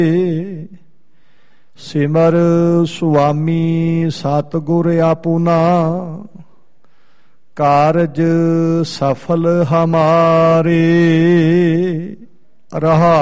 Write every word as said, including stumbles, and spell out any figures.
ਸਿਮਰ ਸੁਆਮੀ ਸਤਿਗੁਰ ਆਪੁਨਾ, ਕਾਰਜ ਸਫਲ ਹਮਾਰੇ। ਰਹਾ